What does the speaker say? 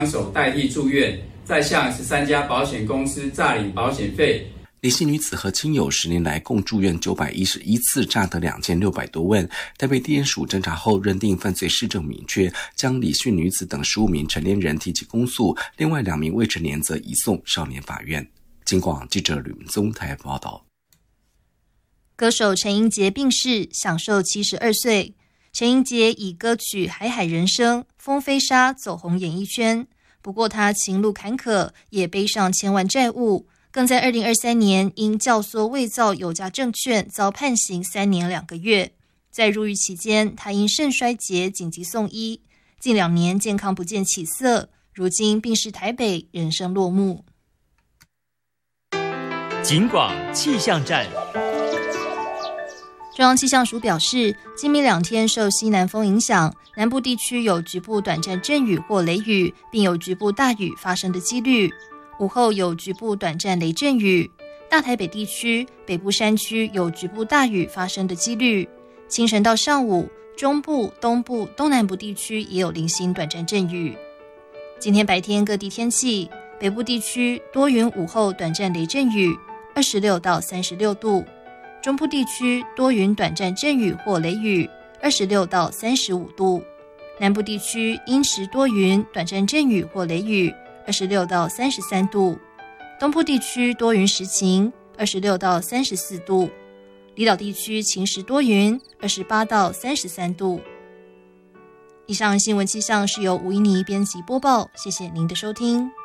手代替住院，再向13家保险公司诈领保险费。 李姓女子和亲友10年来共住院911次，诈得2600多万。台北地检署侦查后认定犯罪事证明确，将李姓女子等15名成年人提起公诉，另外2名未成年则移送少年法院。警广记者吕文宗台报道。 歌手陈英杰病逝，享寿72岁。陈英杰以歌曲《海海人生》《风飞沙》走红演艺圈，不过他情路坎坷，也背上千万债务，更在2023年因教唆伪造有价证券遭判刑3年2个月。在入狱期间，他因肾衰竭紧急送医，近2年健康不见起色，如今病逝台北，人生落幕。 警广气象站。 中央气象署表示，今明2天受西南风影响，南部地区有局部短暂阵雨或雷雨，并有局部大雨发生的几率。午后有局部短暂雷阵雨，大台北地区、北部山区有局部大雨发生的几率。清晨到上午，中部、东部、东南部地区也有零星短暂阵雨。今天白天各地天气，北部地区多云，午后短暂雷阵雨，26到36度。中部地区多云短暂阵雨或雷雨，26到35度。南部地区阴时多云短暂阵雨或雷雨，26到33度。东部地区多云时晴，26到34度。离岛地区晴时多云，28到33度。以上新闻气象是由吴依妮编辑播报，谢谢您的收听。